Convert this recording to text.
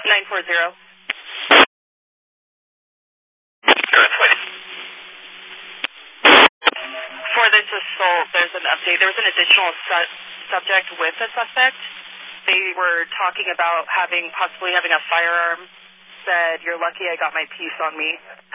940. For this assault, there's an update. There was an additional subject with a suspect. They were talking about possibly having a firearm. Said, "You're lucky I got my piece on me."